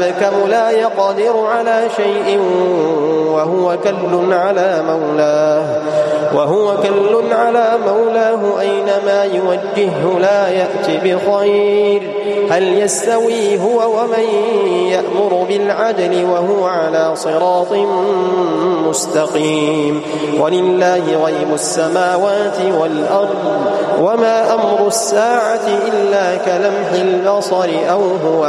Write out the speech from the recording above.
الأبكم لا يقدر على شيء وهو كل على مولاه أينما يوجهه لا يأت بخير. هل يستوي هو ومن يأمر بالعدل وهو على صراط مستقيم؟ ولله غيب السماوات والأرض وما أمر الساعة إلا كلمح البصر أو هو